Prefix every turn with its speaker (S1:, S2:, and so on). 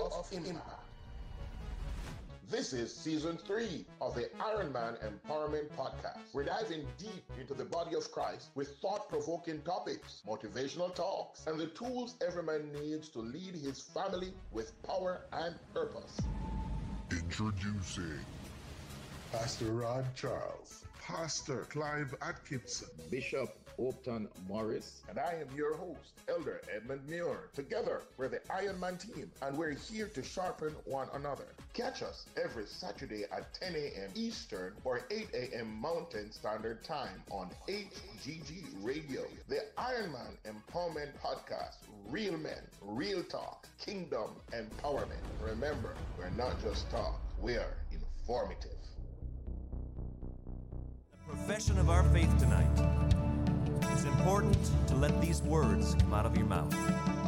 S1: of impact. This is season 3 of the Ironman Empowerment Podcast. We're diving deep into the body of Christ with thought-provoking topics, motivational talks, and the tools every man needs to lead his family with power and purpose.
S2: Introducing Pastor Rod Charles, Pastor Clive Atkinson,
S3: Bishop Upton Morris,
S1: and I am your host, Elder Edmund Muir. Together, we're the Ironman team, and we're here to sharpen one another. Catch us every Saturday at 10 a.m. Eastern or 8 a.m. Mountain Standard Time on HGG Radio. The Ironman Empowerment Podcast. Real men, real talk, kingdom empowerment. Remember, we're not just talk, we're informative.
S4: Profession of our faith tonight. It's important to let these words come out of your mouth.